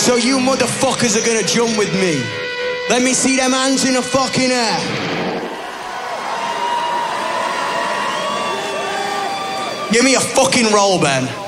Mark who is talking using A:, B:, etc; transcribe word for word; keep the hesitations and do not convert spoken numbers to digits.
A: So you motherfuckers are gonna jump with me. Let me see them hands in the fucking air. Give me a fucking roll, Ben.